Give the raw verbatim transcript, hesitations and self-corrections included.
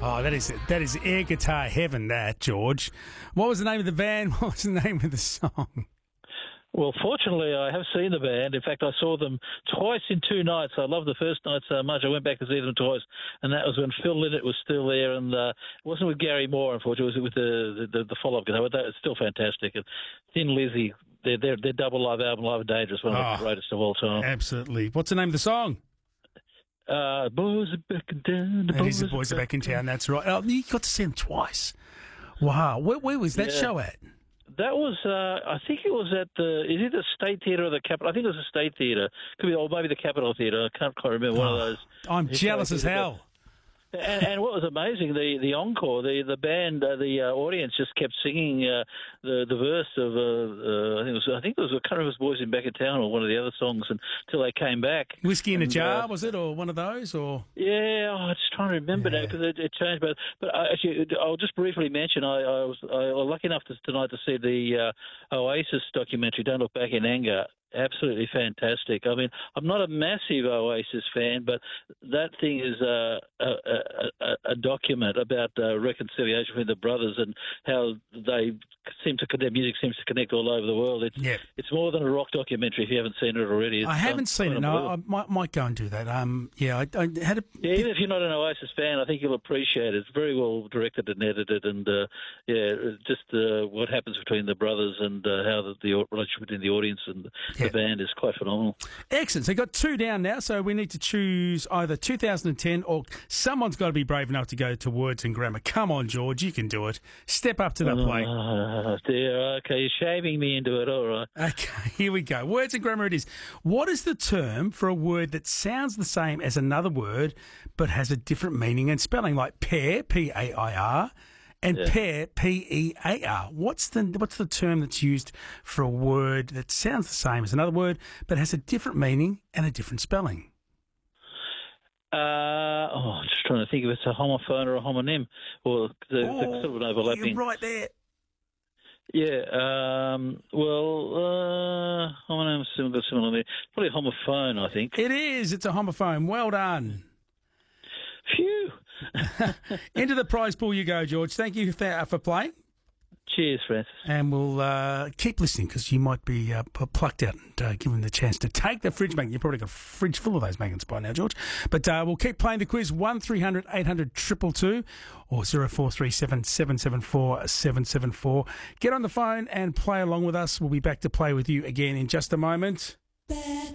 Oh, that is that is air guitar heaven, that, George. What was the name of the band? What was the name of the song? Well, fortunately, I have seen the band. In fact, I saw them twice in two nights. I loved the first night so much. I went back to see them twice, and that was when Phil Lynott was still there. And uh, it wasn't with Gary Moore, unfortunately. It was with the the, the follow-up guitar. But it's still fantastic. And Thin Lizzy, their, their, their double live album, Live and Dangerous, one of Oh, the greatest of all time. Absolutely. What's the name of the song? Uh, boys are back in town. The That is The Boys Are Back in Town. That's right. Oh, you got to see them twice. Wow. Where, where was that Yeah. show at? That was, uh, I think it was at the, is it the State Theatre or the Capitol? I think it was the State Theatre. Could be, or maybe the Capitol Theatre. I can't quite remember. One Oh, of those. I'm jealous as hell. And, and what was amazing, the, the encore, the the band, uh, the uh, audience just kept singing uh, the the verse of uh, uh, I think it was I think it was a kind of Boys in Back in Town or one of the other songs until they came back. Whiskey in and, a Jar, uh, was it, or one of those, or? Yeah, oh, I'm just trying to remember Yeah. now because it, it changed. But but I, actually, I'll just briefly mention I, I was I was lucky enough to, tonight to see the uh, Oasis documentary, Don't Look Back in Anger. Absolutely fantastic. I mean, I'm not a massive Oasis fan, but that thing is a, a, a, a document about uh, reconciliation between the brothers and how they seem to their music seems to connect all over the world. It's Yeah. it's more than a rock documentary if you haven't seen it already. It's, I haven't um, seen it. No, I might, might go and do that. Um, yeah, I, I had a. Yeah, even if you're not an Oasis fan, I think you'll appreciate it. It's very well directed and edited, and uh, yeah, just uh, what happens between the brothers and uh, how the, the relationship between the audience and the, Yeah. the band is quite phenomenal. Excellent. So you've got two down now, so we need to choose either two thousand ten or someone's got to be brave enough to go to Words and Grammar. Come on, George, you can do it. Step up to the plate. Oh, dear. Okay, you're shaming me into it. All right. Okay, here we go. Words and Grammar it is. What is the term for a word that sounds the same as another word but has a different meaning and spelling, like pair, P A I R, and Yeah. pair, P E A R? What's the what's the term that's used for a word that sounds the same as another word but has a different meaning and a different spelling? Uh, oh, I'm just trying to think if it's a homophone or a homonym, or the, the Oh, sort of an overlapping. you're right there. Yeah. Um, well, uh, homonym similar, similar. Probably homophone, I think. It is. It's a homophone. Well done. Phew. Into the prize pool you go, George. Thank you for, for playing. Cheers, Francis. And we'll uh, keep listening because you might be uh, p- plucked out and uh, given the chance to take the fridge magnet. You've probably got a fridge full of those magnets by now, George. But uh, we'll keep playing the quiz. one three hundred eight hundred two two two or zero four three seven seven seven four seven seven four. Get on the phone and play along with us. We'll be back to play with you again in just a moment. Bad